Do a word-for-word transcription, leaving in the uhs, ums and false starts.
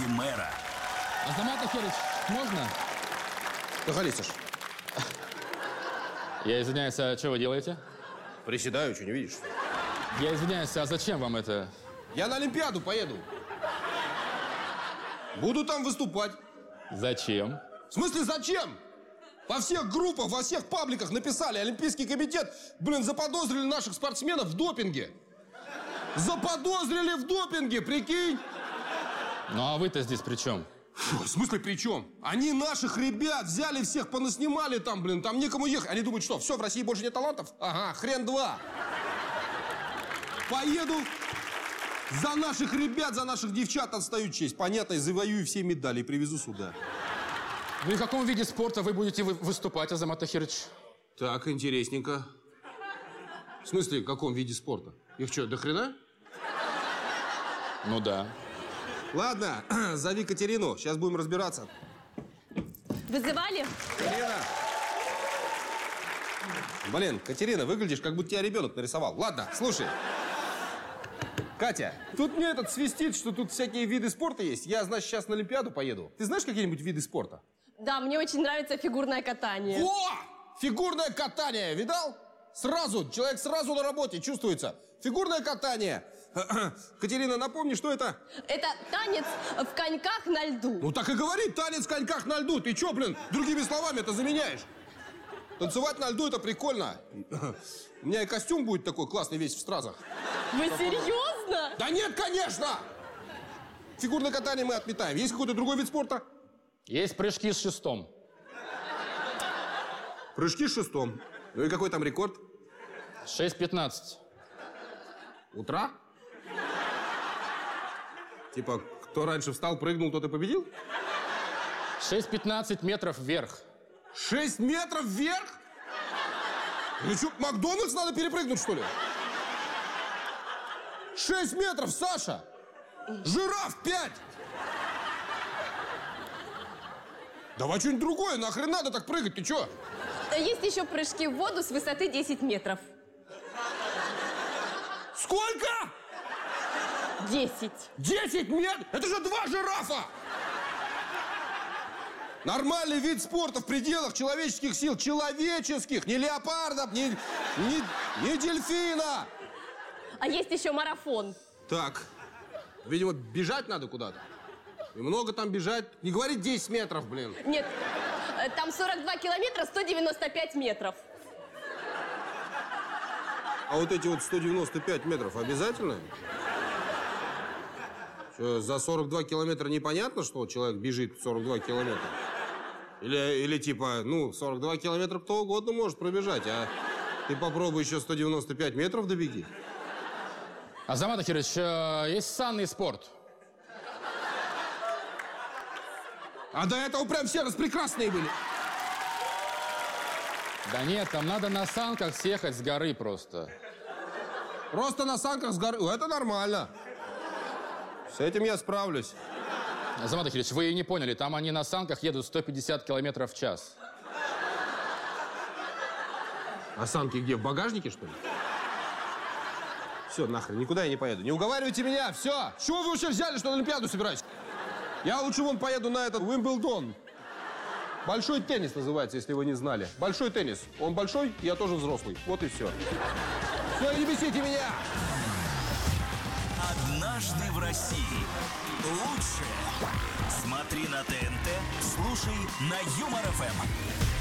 мэра. Азамат Ахерович, можно? Доходи, Я извиняюсь, а что вы делаете? Приседаю, что не видишь? Я извиняюсь, а зачем вам это? Я на Олимпиаду поеду. Буду там выступать. Зачем? В смысле, зачем? Во всех группах, во всех пабликах написали: Олимпийский комитет, блин, заподозрили наших спортсменов в допинге. Заподозрили в допинге, прикинь? Ну а вы-то здесь при чем? Фу, в смысле при чем? Они наших ребят взяли всех, понаснимали там, блин, там некому ехать. Они думают, что, все, в России больше нет талантов? Ага, хрен два. Поеду за наших ребят, за наших девчат отстаю честь. Понятно, и завоюю все медали и привезу сюда. Ну и в каком виде спорта вы будете вы выступать, Азамат Ахерович? Так, интересненько. В смысле, в каком виде спорта? Их что, до хрена? Ну да. Ладно, зови Катерину, сейчас будем разбираться. Вызывали? Катерина! Блин, Катерина, выглядишь, как будто тебя ребенок нарисовал. Ладно, слушай. Катя, тут мне этот свистит, что тут всякие виды спорта есть. Я, значит, сейчас на Олимпиаду поеду. Ты знаешь какие-нибудь виды спорта? Да, мне очень нравится фигурное катание. О! Фигурное катание, видал? Сразу, человек сразу на работе чувствуется. Фигурное катание. Катерина, напомни, что это? Это танец в коньках на льду. Ну так и говори, танец в коньках на льду. Ты чё, блин, другими словами это заменяешь? Танцевать на льду — это прикольно. У меня и костюм будет такой классный весь в стразах. Вы серьезно? Да нет, конечно! Фигурное катание мы отметаем. Есть какой-то другой вид спорта? Есть прыжки с шестом. Прыжки с шестом. Ну и какой там рекорд? шесть пятнадцать. Утра? Типа, кто раньше встал, прыгнул, тот и победил? шесть пятнадцать метров вверх. Шесть метров вверх? Ну что, Макдональдс надо перепрыгнуть, что ли? Шесть метров, Саша! Жираф пять! Давай что-нибудь другое, нахрен надо так прыгать, ты чё? Есть еще прыжки в воду с высоты десять метров. Сколько? десять. десять метров? Это же два жирафа! Нормальный вид спорта в пределах человеческих сил. Человеческих, не леопардов, не, не, не дельфина. А есть еще марафон. Так, видимо, бежать надо куда-то. И много там бежать. Не говори десять метров, блин. Нет, там сорок два километра, сто девяносто пять метров. А вот эти вот сто девяносто пять метров обязательно? Что, за сорок два километра непонятно, что человек бежит сорок два километра? Или, или типа, ну, сорок два километра кто угодно может пробежать, а ты попробуй еще сто девяносто пять метров добеги. Азамат Ахерович, э, есть санный спорт. А до этого прям все распрекрасные были. Да нет, там надо на санках съехать с горы просто. Просто на санках с горы. Это нормально. С этим я справлюсь. Азамат Ахерович, вы не поняли, там они на санках едут сто пятьдесят километров в час. А санки где, в багажнике, что ли? Все, нахрен, никуда я не поеду. Не уговаривайте меня, все. С чего вы вообще взяли, что на Олимпиаду собираетесь? Я лучше вон поеду на этот Уимблдон. Большой теннис называется, если вы не знали. Большой теннис. Он большой, я тоже взрослый. Вот и все. Все, не бесите меня! Однажды в России. Лучшее. Смотри на ТНТ, слушай на Юмор ФМ.